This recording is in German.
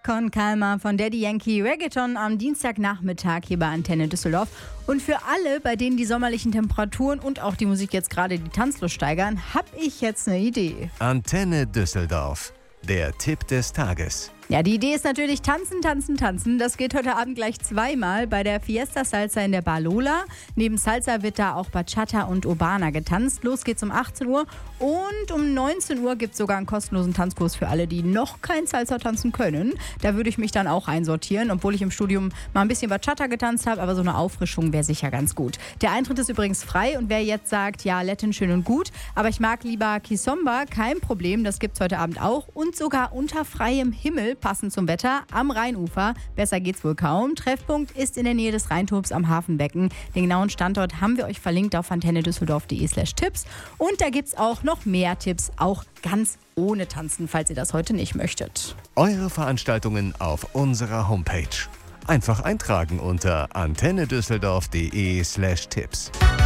Con Calma von Daddy Yankee, Reggaeton am Dienstagnachmittag hier bei Antenne Düsseldorf. Und für alle, bei denen die sommerlichen Temperaturen und auch die Musik jetzt gerade die Tanzlust steigern, habe ich jetzt eine Idee. Antenne Düsseldorf, der Tipp des Tages. Ja, die Idee ist natürlich tanzen, tanzen, tanzen. Das geht heute Abend gleich zweimal bei der Fiesta Salsa in der Bar Lola. Neben Salsa wird da auch Bachata und Urbana getanzt. Los geht's um 18 Uhr und um 19 Uhr gibt es sogar einen kostenlosen Tanzkurs für alle, die noch kein Salsa tanzen können. Da würde ich mich dann auch einsortieren, obwohl ich im Studium mal ein bisschen Bachata getanzt habe, aber so eine Auffrischung wäre sicher ganz gut. Der Eintritt ist übrigens frei und wer jetzt sagt, ja, Latin schön und gut, aber ich mag lieber Kizomba, kein Problem, das gibt's heute Abend auch und sogar unter freiem Himmel, passend zum Wetter, am Rheinufer. Besser geht's wohl kaum. Treffpunkt ist in der Nähe des Rheinturms am Hafenbecken. Den genauen Standort haben wir euch verlinkt auf antennedüsseldorf.de/Tipps. Und da gibt's auch noch mehr Tipps, auch ganz ohne Tanzen, falls ihr das heute nicht möchtet. Eure Veranstaltungen auf unserer Homepage. Einfach eintragen unter antennedüsseldorf.de/Tipps.